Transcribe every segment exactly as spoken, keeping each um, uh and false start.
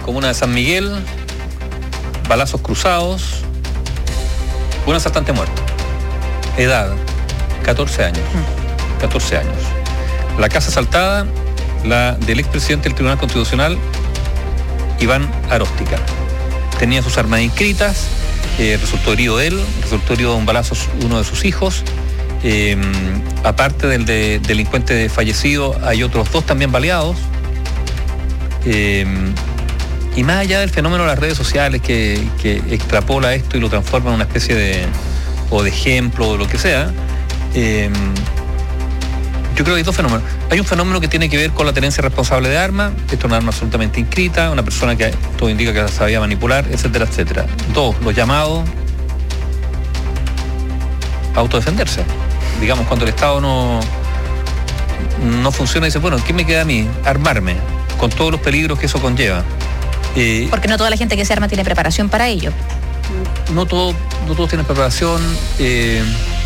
comuna de San Miguel, balazos cruzados, un asaltante muerto. Edad, catorce años. catorce años. La casa asaltada, la del expresidente del Tribunal Constitucional, Iván Aróstica. Tenía sus armas inscritas, eh, resultó herido él, resultó herido de un balazo uno de sus hijos. Eh, aparte del de, delincuente fallecido, hay otros dos también baleados. Eh, y más allá del fenómeno de las redes sociales que, que extrapola esto y lo transforma en una especie de o de ejemplo o de lo que sea, eh, yo creo que hay dos fenómenos. Hay un fenómeno que tiene que ver con la tenencia responsable de armas. Esto es una arma absolutamente inscrita, una persona que todo indica que la sabía manipular, etcétera, etcétera. Dos, los llamados a autodefenderse. Digamos, cuando el Estado no, no funciona, dice, bueno, ¿qué me queda a mí? Armarme, con todos los peligros que eso conlleva. Eh, Porque no toda la gente que se arma tiene preparación para ello. No, todo, no todos tienen preparación. Eh,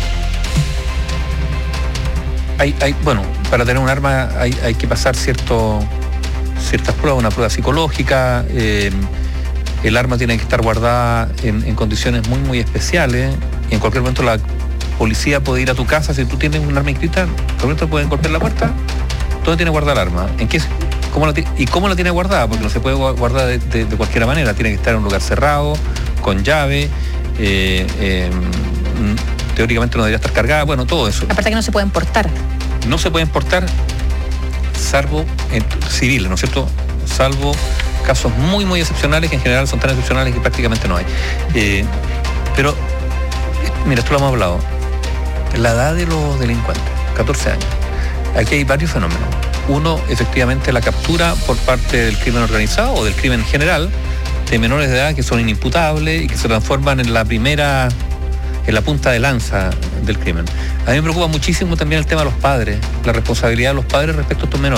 hay, hay, bueno, para tener un arma hay, hay que pasar cierto, ciertas pruebas, una prueba psicológica. Eh, el arma tiene que estar guardada en, en condiciones muy, muy especiales. Y en cualquier momento la policía puede ir a tu casa. Si tú tienes un arma inscrita, en cualquier momento pueden golpear la puerta. ¿Dónde tiene guardada el arma? ¿En qué, cómo la, ¿Y cómo la tiene guardada? Porque no se puede guardar de, de, de cualquier manera. Tiene que estar en un lugar cerrado, con llave. Eh, eh, teóricamente no debería estar cargada. Bueno, todo eso. Aparte que no se pueden portar. No se pueden portar, salvo en civiles, ¿no es cierto? Salvo casos muy, muy excepcionales, que en general son tan excepcionales que prácticamente no hay. Eh, pero, mira, esto lo hemos hablado. La edad de los delincuentes, catorce años. Aquí hay varios fenómenos. Uno, efectivamente, la captura por parte del crimen organizado o del crimen en general de menores de edad que son inimputables y que se transforman en la primera, en la punta de lanza del crimen. A mí me preocupa muchísimo también el tema de los padres, la responsabilidad de los padres respecto a estos menores.